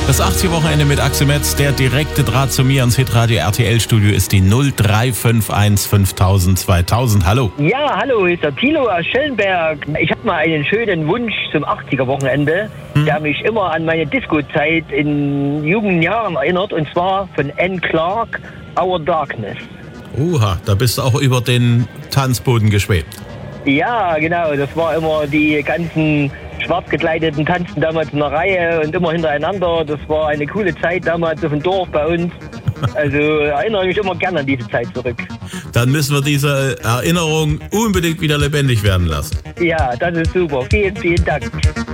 Das 80er-Wochenende mit Axel Metz, der direkte Draht zu mir ans Hitradio RTL-Studio ist die 0351 5000 2000. Hallo. Ja, hallo, hier ist der Tilo aus Schellenberg. Ich habe mal einen schönen Wunsch zum 80er-Wochenende, der mich immer an meine Disco-Zeit in jungen Jahren erinnert, und zwar von Anne Clark, Our Darkness. Oha, da bist du auch über den Tanzboden geschwebt. Ja, genau, das war immer die ganzen schwarz gekleideten tanzten damals in der Reihe und immer hintereinander. Das war eine coole Zeit damals auf dem Dorf bei uns. Also erinnere ich mich immer gerne an diese Zeit zurück. Dann müssen wir diese Erinnerung unbedingt wieder lebendig werden lassen. Ja, das ist super. Vielen, vielen Dank.